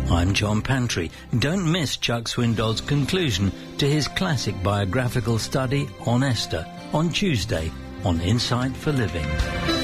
I'm John Pantry. Don't miss Chuck Swindoll's conclusion to his classic biographical study on Esther on Tuesday on Insight for Living.